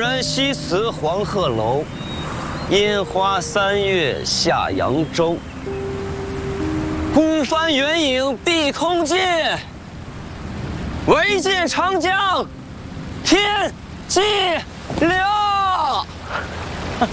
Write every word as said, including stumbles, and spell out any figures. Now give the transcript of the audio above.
然西辞黄鹤楼，烟花三月下扬州。孤帆远影碧空尽，唯见长江天际流。